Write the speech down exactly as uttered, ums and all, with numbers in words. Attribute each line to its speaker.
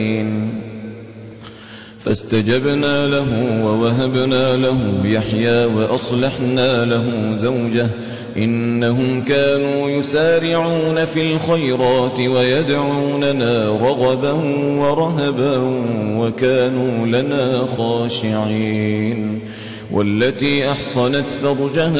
Speaker 1: فاستجبنا له ووهبنا له يحيى وأصلحنا له زوجه إنهم كانوا يسارعون في الخيرات ويدعوننا رغبا ورهبا وكانوا لنا خاشعين. والتي أحصنت فرجها